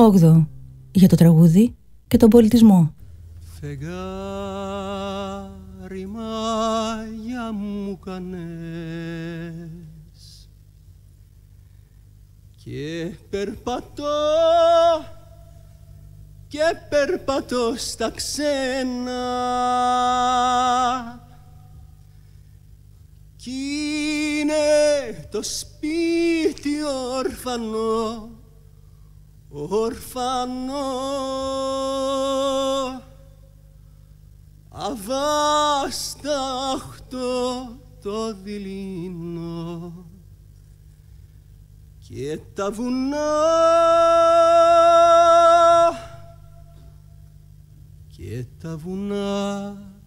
8 για το τραγούδι και τον πολιτισμό. Φεγγάρι μάγια μου κανές και περπατώ στα ξένα κι είναι το σπίτι όρφανο αβάσταχτο το δειλινό και τα βουνά